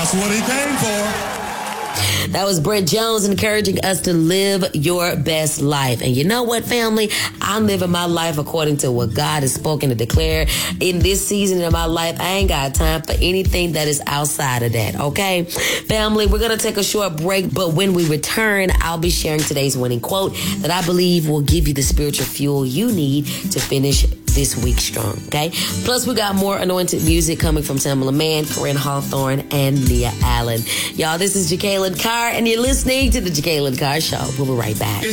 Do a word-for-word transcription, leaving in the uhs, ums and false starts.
That's what he came for. That was Brent Jones encouraging us to live your best life. And you know what, family? I'm living my life according to what God has spoken and declared. In this season of my life, I ain't got time for anything that is outside of that, okay? Family, we're going to take a short break, but when we return, I'll be sharing today's winning quote that I believe will give you the spiritual fuel you need to finish this week strong, okay? Plus, we got more anointed music coming from Tamala Mann, Corinne Hawthorne, and Nia Allen. Y'all, this is Jacqueline Carr, and you're listening to the Jacqueline Carr Show. We'll be right back.